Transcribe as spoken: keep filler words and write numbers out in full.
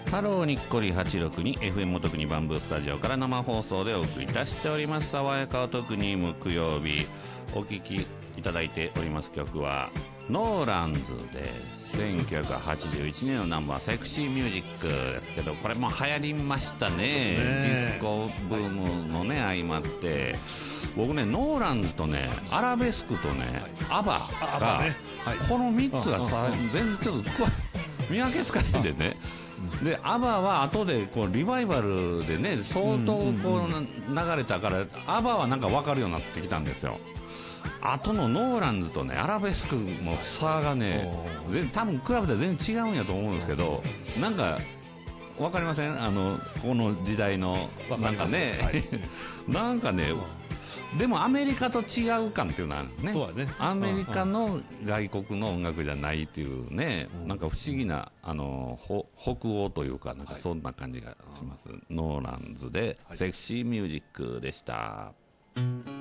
ハローにっこりはちろくに エフエム おとくにバンブースタジオから生放送でお送りいたしております。爽やかおとくに木曜日、お聴きいただいております曲はノーランズでせんきゅうひゃくはちじゅういちねんのナンバーセクシーミュージックですけど、これも流行りましたね。ディスコブームのね相まって、僕ねノーランズとねアラベスクとねアバが、ねはい、このみっつがさ全然ちょっと見分けつかないんでね。でアバは後でこうリバイバルでね相当こう流れたから、アバはなんか分かるようになってきたんですよ。後のノーランズとねアラベスクの差がね多分クラブでは全然違うんやと思うんですけど、なんか分かりません、あのこの時代のなんかね、はい、なんかねでもアメリカと違う感っていうのはね、そうね、アメリカの外国の音楽じゃないっていうね、うん、なんか不思議なあの北欧というかなんかそんな感じがします、はい、ノーランズでセクシーミュージックでした。